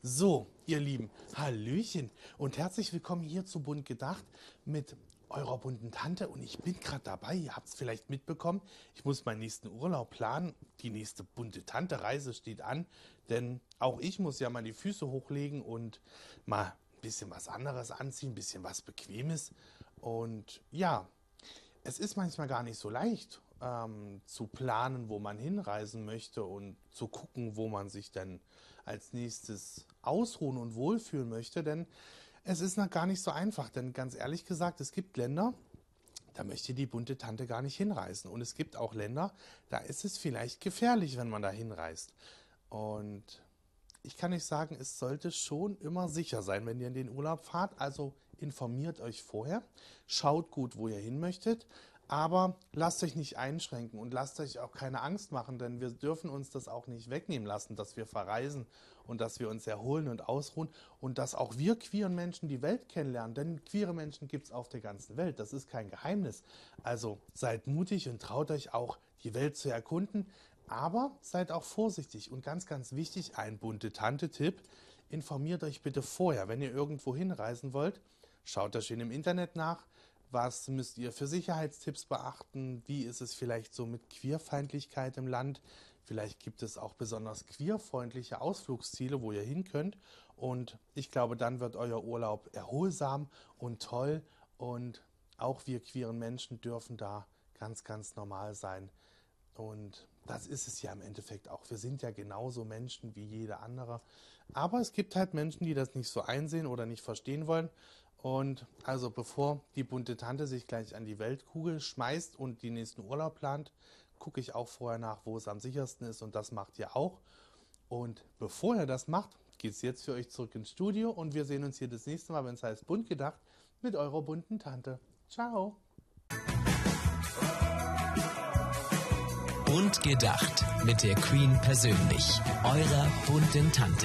So, ihr Lieben, Hallöchen und herzlich willkommen hier zu Bunt gedacht mit eurer bunten Tante. Und ich bin gerade dabei, ihr habt es vielleicht mitbekommen, ich muss meinen nächsten Urlaub planen. Die nächste bunte Tante-Reise steht an, denn auch ich muss ja mal die Füße hochlegen und mal ein bisschen was anderes anziehen, ein bisschen was Bequemes. Und ja, es ist manchmal gar nicht so leicht zu planen, wo man hinreisen möchte und zu gucken, wo man sich dann als nächstes ausruhen und wohlfühlen möchte, denn es ist noch gar nicht so einfach, denn ganz ehrlich gesagt, es gibt Länder, da möchte die bunte Tante gar nicht hinreisen und es gibt auch Länder, da ist es vielleicht gefährlich, wenn man da hinreist. Und ich kann euch sagen, es sollte schon immer sicher sein, wenn ihr in den Urlaub fahrt. Also informiert euch vorher, schaut gut, wo ihr hin möchtet, aber lasst euch nicht einschränken und lasst euch auch keine Angst machen, denn wir dürfen uns das auch nicht wegnehmen lassen, dass wir verreisen und dass wir uns erholen und ausruhen und dass auch wir queeren Menschen die Welt kennenlernen, denn queere Menschen gibt es auf der ganzen Welt, das ist kein Geheimnis. Also seid mutig und traut euch auch, die Welt zu erkunden, aber seid auch vorsichtig und ganz, ganz wichtig, ein bunte Tante-Tipp, informiert euch bitte vorher, wenn ihr irgendwo hinreisen wollt, schaut da schön im Internet nach, was müsst ihr für Sicherheitstipps beachten, wie ist es vielleicht so mit Queerfeindlichkeit im Land, vielleicht gibt es auch besonders queerfreundliche Ausflugsziele, wo ihr hin könnt und ich glaube, dann wird euer Urlaub erholsam und toll und auch wir queeren Menschen dürfen da ganz, ganz normal sein. Und das ist es ja im Endeffekt auch. Wir sind ja genauso Menschen wie jeder andere. Aber es gibt halt Menschen, die das nicht so einsehen oder nicht verstehen wollen. Und also bevor die bunte Tante sich gleich an die Weltkugel schmeißt und den nächsten Urlaub plant, gucke ich auch vorher nach, wo es am sichersten ist. Und das macht ihr auch. Und bevor ihr das macht, geht es jetzt für euch zurück ins Studio. Und wir sehen uns hier das nächste Mal, wenn es heißt Bunt gedacht, mit eurer bunten Tante. Ciao. Bunt gedacht mit der Queen persönlich, eurer bunten Tante.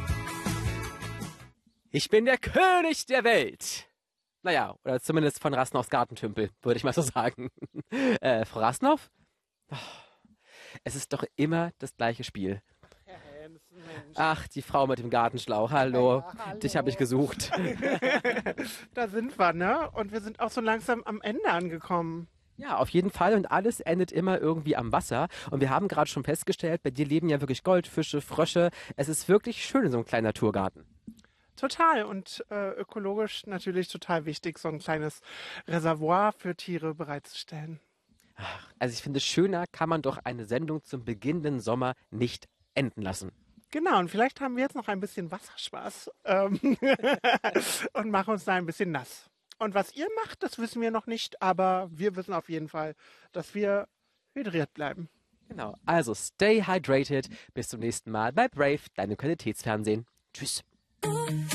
Ich bin der König der Welt. Naja, oder zumindest von Rasnows Gartentümpel, würde ich mal so sagen. Frau Rasnow? Es ist doch immer das gleiche Spiel. Ach, die Frau mit dem Gartenschlauch, hallo. Ja, hallo. Dich habe ich gesucht. Da sind wir, ne? Und wir sind auch so langsam am Ende angekommen. Ja, auf jeden Fall. Und alles endet immer irgendwie am Wasser. Und wir haben gerade schon festgestellt, bei dir leben ja wirklich Goldfische, Frösche. Es ist wirklich schön in so einem kleinen Naturgarten. Total und ökologisch natürlich total wichtig, so ein kleines Reservoir für Tiere bereitzustellen. Also ich finde, schöner kann man doch eine Sendung zum beginnenden Sommer nicht enden lassen. Genau, und vielleicht haben wir jetzt noch ein bisschen Wasserspaß und machen uns da ein bisschen nass. Und was ihr macht, das wissen wir noch nicht, aber wir wissen auf jeden Fall, dass wir hydriert bleiben. Genau, also stay hydrated. Bis zum nächsten Mal bei Brave, deinem Qualitätsfernsehen. Tschüss.